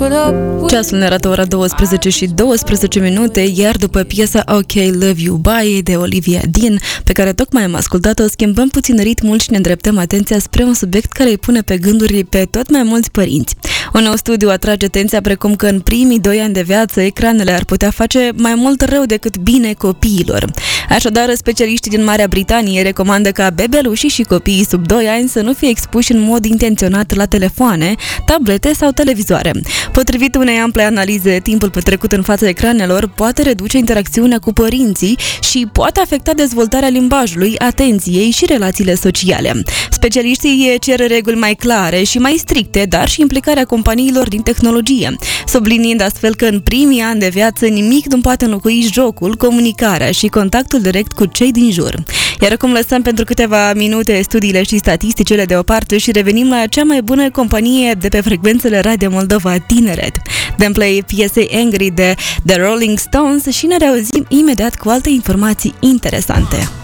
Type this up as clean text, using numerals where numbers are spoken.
Ceasul ne arată ora 12 și 12 minute, iar după piesa OK Love You Bye de Olivia Dean, pe care tocmai am ascultat-o, schimbăm puțin ritmul și ne îndreptăm atenția spre un subiect care îi pune pe gânduri pe tot mai mulți părinți. Un nou studiu atrage atenția precum că în primii 2 ani de viață ecranele ar putea face mai mult rău decât bine copiilor. Așadar, specialiștii din Marea Britanie recomandă ca bebelușii și copiii sub 2 ani să nu fie expuși în mod intenționat la telefoane, tablete sau televizoare. Potrivit unei ample analize, timpul petrecut în fața ecranelor poate reduce interacțiunea cu părinții și poate afecta dezvoltarea limbajului, atenției și relațiile sociale. Specialiștii cer reguli mai clare și mai stricte, dar și implicarea companiilor din tehnologie, subliniind astfel că în primii ani de viață nimic nu poate înlocui jocul, comunicarea și contactul direct cu cei din jur. Iar acum lăsăm pentru câteva minute studiile și statisticile deoparte și revenim la cea mai bună companie de pe frecvențele Radio Moldova Tineret. Dăm play piesei Angry de The Rolling Stones și ne reauzim imediat cu alte informații interesante.